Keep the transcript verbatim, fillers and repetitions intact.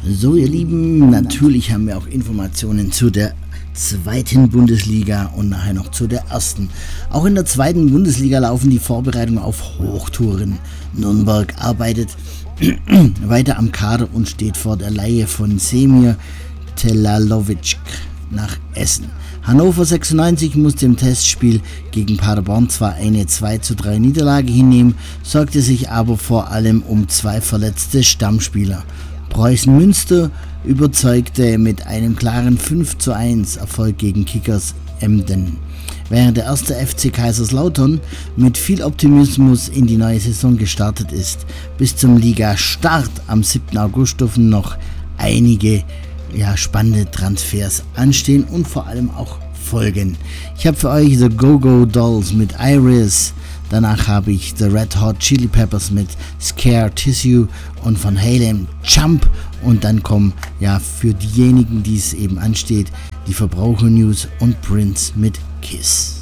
So, ihr Lieben, natürlich haben wir auch Informationen zu der zweiten Bundesliga und nachher noch zu der ersten. Auch in der zweiten Bundesliga laufen die Vorbereitungen auf Hochtouren. Nürnberg arbeitet weiter am Kader und steht vor der Leihe von Semir Telalovic nach Essen. Hannover sechsundneunzig musste im Testspiel gegen Paderborn zwar eine zwei zu drei Niederlage hinnehmen, sorgte sich aber vor allem um zwei verletzte Stammspieler. Preußen Münster überzeugte mit einem klaren fünf zu eins Erfolg gegen Kickers Emden. Während der erste F C Kaiserslautern mit viel Optimismus in die neue Saison gestartet ist. Bis zum Ligastart am siebten August dürfen noch einige ja, spannende Transfers anstehen und vor allem auch folgen. Ich habe für euch The Go-Go Dolls mit Iris, danach habe ich The Red Hot Chili Peppers mit Scare Tissue und von Halen Jump und dann kommen ja für diejenigen, die es eben ansteht, die Verbraucher-News und Prince mit Kiss.